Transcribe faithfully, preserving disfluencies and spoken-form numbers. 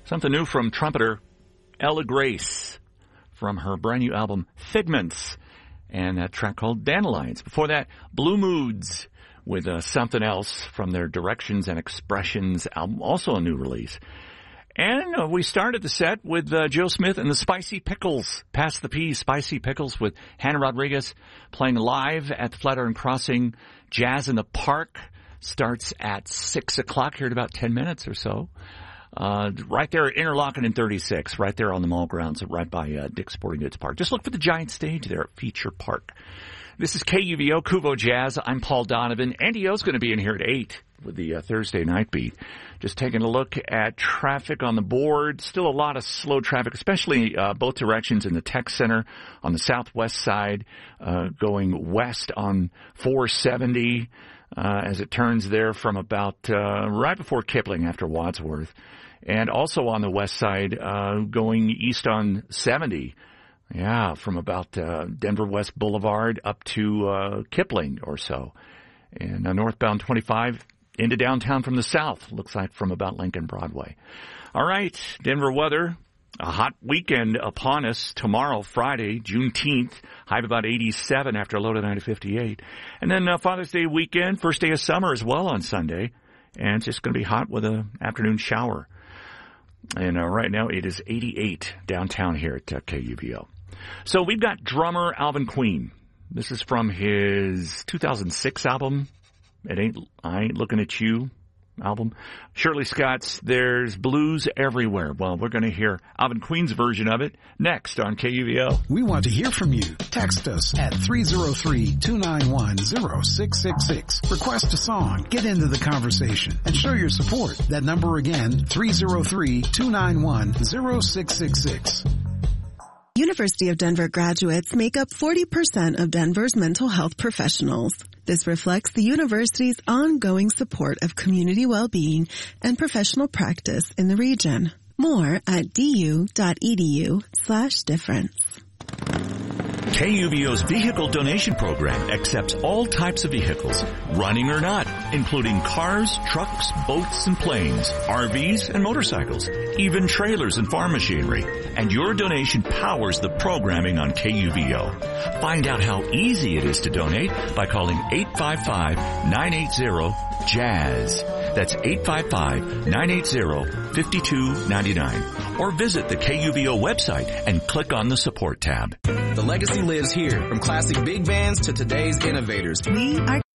Something new from trumpeter Ella Grace from her brand new album Figments, and that track called Dandelions. Before that, Blue Moods with uh, Something Else from their Directions and Expressions album, also a new release. And uh, we started the set with uh, Joe Smith and the Spicy Pickles, Pass the Peas, Spicy Pickles with Hannah Rodriguez playing live at the Flatiron Crossing Jazz in the Park. Starts at six o'clock here in about ten minutes or so. Uh, right there at Interlochen and thirty-six, right there on the mall grounds, right by uh, Dick's Sporting Goods Park. Just look for the giant stage there at Feature Park. This is K U V O, Kuvo Jazz. I'm Paul Donovan. Andy O's going to be in here at eight with the uh, Thursday night beat. Just taking a look at traffic on the board. Still a lot of slow traffic, especially uh, both directions in the Tech Center on the southwest side, uh, going west on four seventy uh, as it turns there from about uh, right before Kipling after Wadsworth. And also on the west side, uh, going east on seventy. Yeah, from about uh, Denver West Boulevard up to uh, Kipling or so. And uh, northbound twenty-five into downtown from the south, looks like from about Lincoln Broadway. All right, Denver weather. A hot weekend upon us tomorrow, Friday, Juneteenth. High of about eighty-seven after a low tonight of fifty-eight. And then uh, Father's Day weekend, first day of summer as well on Sunday. And it's just going to be hot with an afternoon shower. And uh, right now it is eighty-eight downtown here at uh, K U V O. So we've got drummer Alvin Queen. This is from his two thousand six album, It Ain't I Ain't Looking at You album. Shirley Scott's There's Blues Everywhere. Well, we're going to hear Alvin Queen's version of it next on K U V O. We want to hear from you. Text us at three oh three, two nine one, oh six six six. Request a song, get into the conversation, and show your support. That number again, three oh three, two nine one, oh six six six. University of Denver graduates make up forty percent of Denver's mental health professionals. This reflects the university's ongoing support of community well-being and professional practice in the region. More at du.edu slash difference. K U V O's vehicle donation program accepts all types of vehicles, running or not, including cars, trucks, boats, and planes, R Vs, and motorcycles, even trailers and farm machinery. And your donation powers the programming on K U V O. Find out how easy it is to donate by calling eight five five, nine eight zero, JAZZ. That's eight five five, nine eight zero, five two nine nine. Or visit the K U V O website and click on the support tab. The legacy lives here, from classic big bands to today's innovators. We are